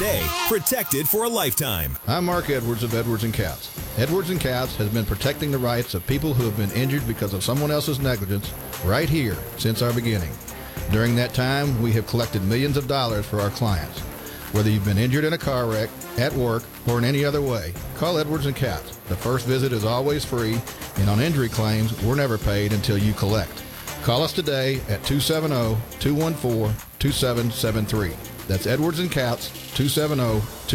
Today, protected for a lifetime. I'm Mark Edwards of Edwards & Katz. Edwards & Katz has been protecting the rights of people who have been injured because of someone else's negligence right here since our beginning. During that time, we have collected millions of dollars for our clients. Whether you've been injured in a car wreck, at work, or in any other way, call Edwards & Katz. The first visit is always free, and on injury claims, we're never paid until you collect. Call us today at 270-214-2773. That's Edwards & Katz, 270